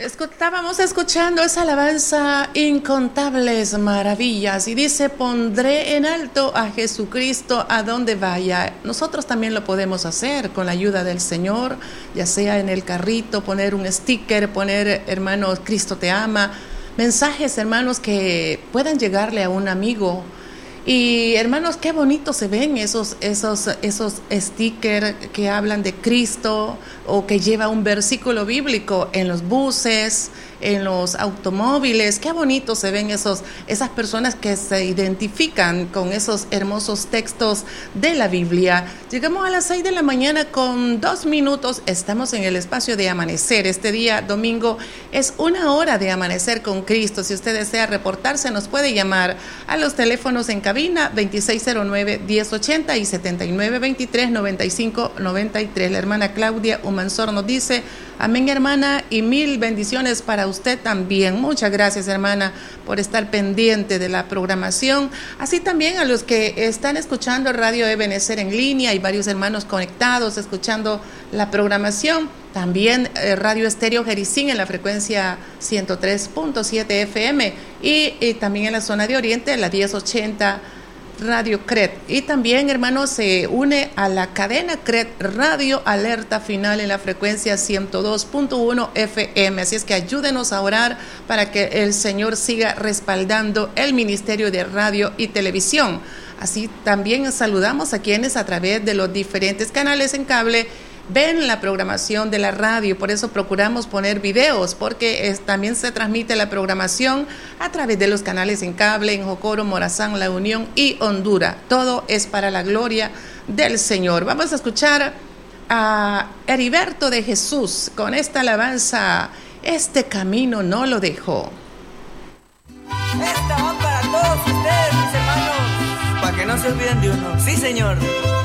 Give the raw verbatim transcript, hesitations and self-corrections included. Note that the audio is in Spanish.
Estábamos escuchando esa alabanza, incontables maravillas, y dice: pondré en alto a Jesucristo a donde vaya. Nosotros también lo podemos hacer con la ayuda del Señor, ya sea en el carrito, poner un sticker, poner, hermanos, Cristo te ama, mensajes, hermanos, que puedan llegarle a un amigo. Y hermanos, qué bonito se ven esos, esos, esos stickers que hablan de Cristo o que lleva un versículo bíblico en los buses, en los automóviles. Qué bonito se ven esos, esas personas que se identifican con esos hermosos textos de la Biblia. Llegamos a las seis de la mañana con dos minutos. Estamos en el espacio de Amanecer. Este día, domingo, es una hora de Amanecer con Cristo. Si usted desea reportarse, nos puede llamar a los teléfonos en cabina veintiséis cero nueve, diez ochenta y setenta y nueve veintitrés, noventa y cinco noventa y tres. La hermana Claudia Humansor nos dice: amén, hermana, y mil bendiciones para usted también. Muchas gracias, hermana, por estar pendiente de la programación. Así también a los que están escuchando Radio Ebenecer en línea, y varios hermanos conectados escuchando la programación. También eh, Radio Estéreo Jericín en la frecuencia ciento tres punto siete F M, y, y también en la zona de Oriente, la diez ochenta Radio C R E T. Y también, hermanos, se une a la cadena C R E T Radio Alerta Final en la frecuencia ciento dos punto uno F M. Así es que ayúdenos a orar para que el Señor siga respaldando el Ministerio de Radio y Televisión. Así también saludamos a quienes a través de los diferentes canales en cable ven la programación de la radio. Por eso procuramos poner videos, porque es, también se transmite la programación a través de los canales en cable en Jocoro, Morazán, La Unión y Honduras. Todo es para la gloria del Señor. Vamos a escuchar a Heriberto de Jesús con esta alabanza: este camino no lo dejo. Esta va para todos ustedes, mis hermanos, para que no se olviden de uno. Sí, Señor.